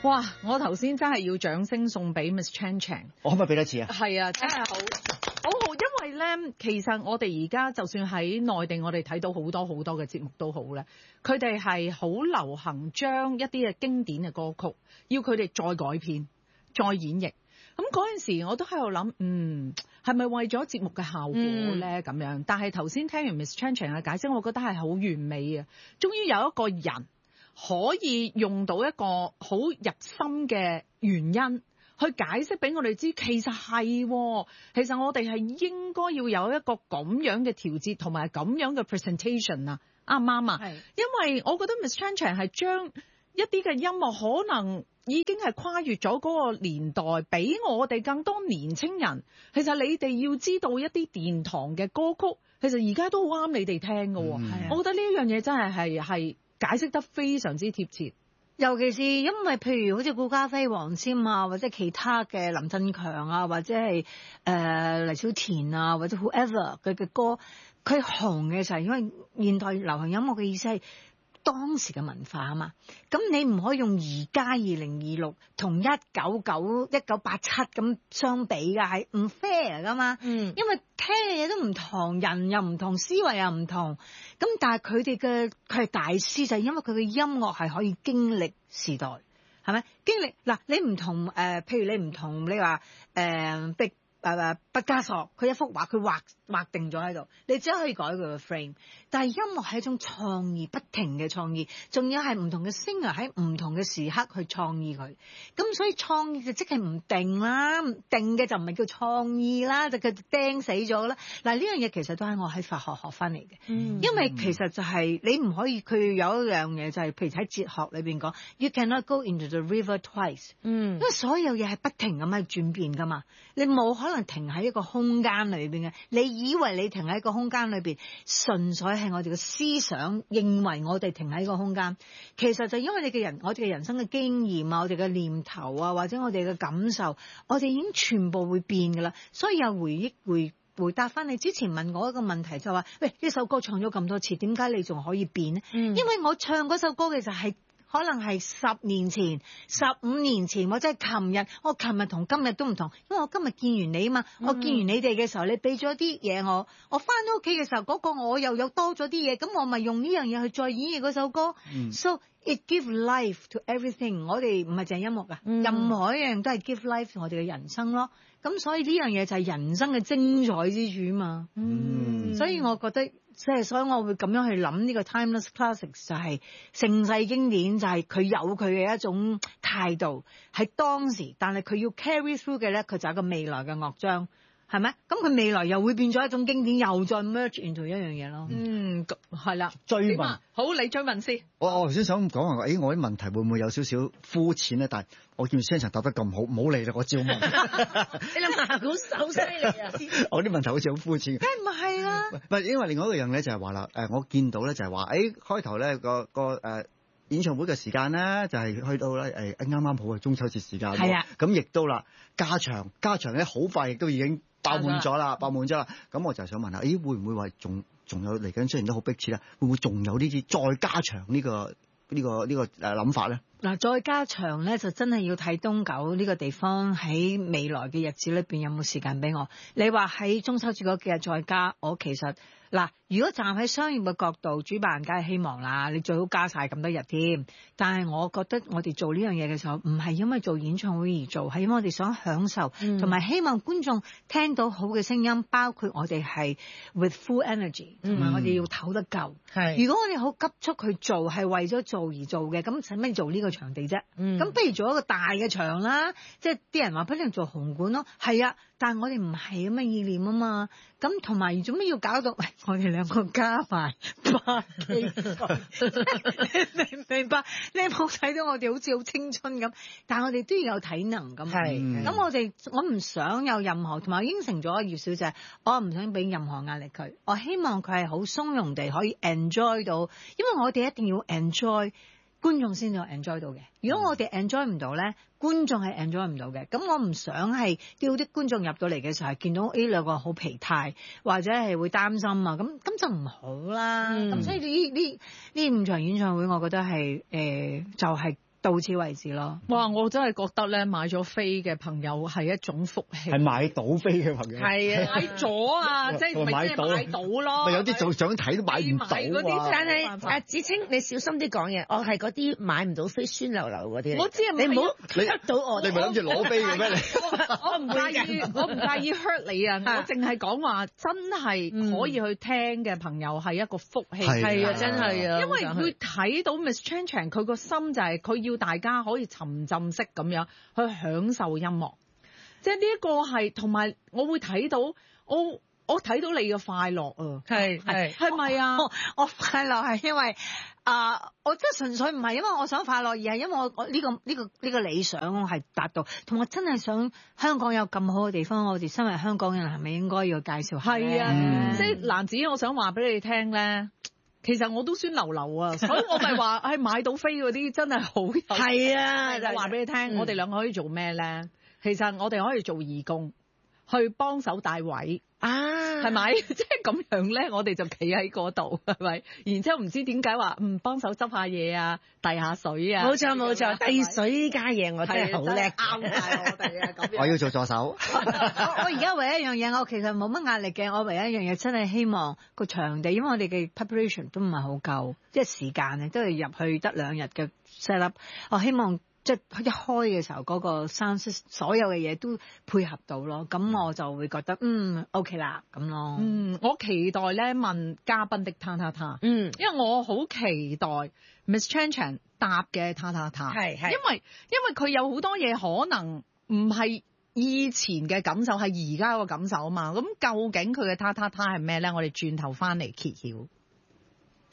哇！我頭先真係要掌聲送俾 Miss Chan Chang。 我可唔可以俾多次啊？ 係啊，真係好好，因為咧，其實我哋而家就算喺內地，我哋睇到好多好多嘅節目都好咧，佢哋係好流行將一啲嘅經典嘅歌曲，要佢哋再改編、再演繹。咁嗰陣時，我都喺度諗，係咪為咗節目嘅效果咧咁樣？但係頭先聽完 Miss Chan Chang 嘅解釋，我覺得係好完美啊！終於有一個人可以用到一個好入心嘅原因去解釋俾我哋知，其實係，其實我哋係應該要有一個咁樣嘅調節同埋咁樣嘅 presentation 啊，啱唔啱啊？係，因為我覺得 Miss Chan Chang 係將一啲嘅音樂可能已經係跨越咗嗰個年代，俾我哋更多年青人。其實你哋要知道一啲殿堂嘅歌曲，其實而家都好啱你哋聽㗎。我覺得呢一樣嘢真係解釋得非常之貼切。 尤其是因為譬如好似顧嘉輝、黃霑啊，或者其他嘅林振強啊，或者係黎小田啊，或者 whoever 佢嘅歌，佢紅嘅時候，因為現代流行音樂嘅意思係當時嘅文化啊嘛，咁你唔可以用而家2026同1987咁相比㗎，係唔 fair 㗎嘛。因為聽嘅嘢都唔同，人又唔同，思維又唔同。咁但係佢係大師，就係因為佢嘅音樂係可以經歷時代，係咪？經歷嗱，你唔同譬如你唔同你話畢加索，佢一幅畫佢畫定咗喺度，你只可以改佢個 frame。但係音樂係一種創意，不停嘅創意，仲有係唔同嘅 singer 喺唔同嘅時刻去創意佢。咁所以創意就即係唔定啦，定嘅就唔係叫創意啦，就佢釘死咗啦。嗱，呢樣嘢其實都係我喺法學學翻嚟嘅，因為其實就係你唔可以，佢有一樣嘢就係譬如喺哲學裏邊講 ，you cannot go into the river twice。因為所有嘢係不停咁去轉變噶嘛，你冇可能停喺一個空間裏邊嘅。你以為你停喺一個空間裏邊，純粹係我哋嘅思想認為我哋停喺一個空間，其實就因為我哋嘅人生嘅經驗啊，我哋嘅念頭啊，或者我哋嘅感受，我哋已經全部會變噶啦。所以有回答翻你之前問我一個問題，就話喂，呢首歌唱咗咁多次，點解你仲可以變呢？因為我唱嗰首歌嘅就係可能係10年前、15年前，或者係琴日。我琴日同今日都唔同，因為我今日見完你啊嘛。我見完你哋嘅時候，你俾咗啲嘢我翻到屋企嘅時候，嗰個我又有多咗啲嘢，咁我咪用呢樣嘢去再演繹嗰首歌。So it give life to everything。我哋唔係淨係音樂噶，任何一樣都係 give life 我哋嘅人生咯。咁所以呢樣嘢就係人生嘅精彩之處嘛。所以我覺得所以我會咁樣去諗呢個 timeless classics 就係盛世經典，就係佢有佢嘅一種態度喺當時，但係佢要 carry through 嘅咧，佢就係一個未來嘅樂章，係咪？咁佢未來又會變咗一種經典，又再 merge into 一樣嘢咯。 係啦， 追問好，你追問先。 我頭先想講話，我啲問題會唔會有少少膚淺咧？但係我見 Chan Chang 答得咁好，唔好理啦，我照問。 你諗下，好犀利啊！ 我啲問題好似好膚淺。 梗係唔係啦？ 唔係，因為另外一個樣咧就係話啦，我見到咧就係話，開頭咧個演唱會嘅時間咧就係去到咧啱啱好係中秋節時間。係啊。咁亦都啦，加場咧好快亦都已經爆滿咗啦。咁我就想問下，會唔會話仲有嚟緊？雖然都好迫切啦，會唔會仲有呢啲再加場呢個諗法咧？ 嗱，再加場咧就真係要睇東九呢個地方喺未來嘅日子裏邊有冇時間俾我。你話喺中秋節嗰幾日再加，我其實嗱，如果站喺商業嘅角度，主辦人梗係希望啦，你最好加晒咁多日添。但係我覺得我哋做呢樣嘢嘅時候，唔係因為做演唱會而做，係因為我哋想享受，同埋希望觀眾聽到好嘅聲音，包括我哋係 with full energy，同埋我哋要唞得夠。如果我哋好急速去做，係為咗做而做嘅，咁使咩做呢個場地啫？咁不如做一個大嘅場啦，即係啲人話不如做紅館咯。係啊，但係我哋唔係咁嘅意念啊嘛。咁同埋做咩要搞到喂我哋兩個加快百幾歲？你明白？你冇睇到我哋好似好青春咁，但係我哋都要有體能咁。咁我唔想有任何，同埋應承咗葉小姐，我唔想俾任何壓力佢。我希望佢係好鬆容地可以 enjoy 到，因為我哋一定要 enjoy。觀眾先至 enjoy 到嘅，如果我哋 enjoy 唔到咧，觀眾係 enjoy 唔到嘅。咁我唔想係叫啲觀眾入到嚟嘅時候見到呢兩個好疲態，或者係會擔心啊，咁就唔好啦。咁所以呢5場演唱會，我覺得係就係到此為止咯。 哇！我真係覺得咧，買咗飛嘅朋友係一種福氣。 係買到飛嘅朋友。 係啊， 買咗啊，即係咪即係買到咯？ 咪有啲仲想睇都買唔到啊！ 但係阿芷菁，你小心啲講嘢，我係嗰啲買唔到飛酸溜溜嗰啲。 我知啊， 你唔好 hurt 到我。 你咪諗住攞飛嘅咩？你我唔介意，我唔介意 hurt 你啊！我淨係講話真係可以去聽嘅朋友係一個福氣。 係啊，真係啊， 因為佢睇到 Miss Chan Chan 佢個心就係佢要大家可以沉浸式咁樣去享受音樂，即係呢一個係同埋我會睇到我睇到你嘅快樂啊，係咪啊？ 我快樂係因為我真係純粹唔係因為我想快樂，而係因為我呢個理想我係達到，同我真係想香港有咁好嘅地方，我哋身為香港人係咪應該要介紹下？ 係啊，即係蘭子，我想話俾你聽咧。其實我都酸溜溜啊，所以我咪話係買到飛嗰啲真係好有。 係啊， 我話俾你聽，我哋兩個可以做咩咧？其實我哋可以做義工，去幫手帶位啊，係咪？即係咁樣咧，我哋就企喺嗰度，係咪？然之後唔知點解話幫手執下嘢啊，遞下水啊。 冇錯，遞水呢家嘢我真係好叻， 啱晒我哋啊！咁樣我要做助手。 我而家唯一一樣嘢，我其實冇乜壓力嘅。我唯一一樣嘢真係希望個場地，因為我哋嘅 preparation 都唔係好夠，即係時間咧都係入去得2日嘅 set up。我希望即係一開嘅時候嗰個 sound 所有嘅嘢都配合到咯，咁我就會覺得OK 啦咁咯。 我期待咧問嘉賓的他他他，因為我好期待 Miss Chan Chan 答嘅他他他， 係因為佢有好多嘢可能唔係以前嘅感受，係而家個感受啊嘛。咁究竟佢嘅他他他係咩咧？我哋轉頭翻嚟揭曉。